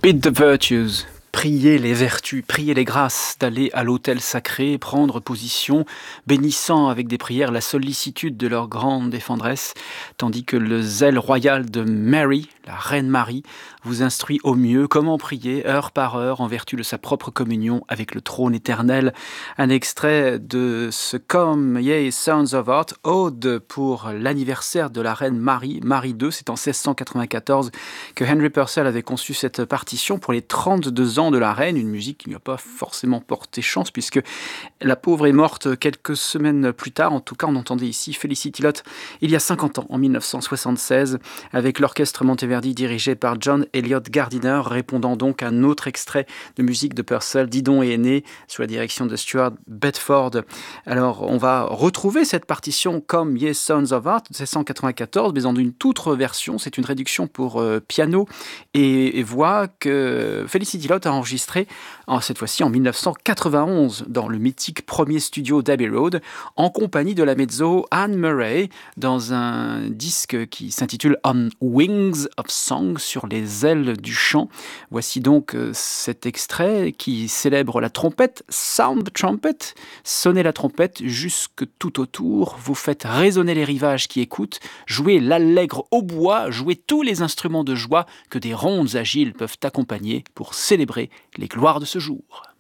Bid the virtues. Prier les vertus, prier les grâces, d'aller à l'autel sacré, prendre position, bénissant avec des prières la sollicitude de leur grande défendresse, tandis que le zèle royal de Mary, la reine Marie, vous instruit au mieux comment prier, heure par heure, en vertu de sa propre communion avec le trône éternel. Un extrait de ce Come Ye Sons of Art, ode pour l'anniversaire de la reine Marie, Marie II, c'est en 1694 que Henry Purcell avait conçu cette partition pour les 32 ans de la reine, une musique qui ne lui a pas forcément porté chance puisque la pauvre est morte quelques semaines plus tard. En tout cas, on entendait ici Felicity Lott il y a 50 ans, en 1976, avec l'orchestre Monteverdi dirigé par John Elliott Gardiner, répondant donc à un autre extrait de musique de Purcell, Didon et Aîné, sous la direction de Stuart Bedford. Alors, on va retrouver cette partition comme Ye Sons of Art de 1694, mais dans une toute autre version. C'est une réduction pour piano et voix que Felicity Lott a enregistré cette fois-ci en 1991 dans le mythique premier studio d'Abbey Road en compagnie de la mezzo Anne Murray dans un disque qui s'intitule On Wings of Song, sur les ailes du chant. Voici donc cet extrait qui célèbre la trompette, Sound the Trumpet, sonnez la trompette jusque tout autour, vous faites résonner les rivages qui écoutent, jouez l'allègre hautbois, jouez tous les instruments de joie que des rondes agiles peuvent accompagner pour célébrer les gloires de ce jour.